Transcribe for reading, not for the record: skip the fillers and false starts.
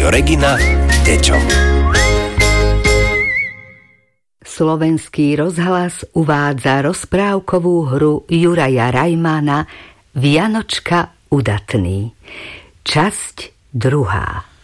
Rádio Regina, Dečo. Slovenský rozhlas uvádza rozprávkovú hru Juraja Rajmána Vianočka udatný. Časť 2.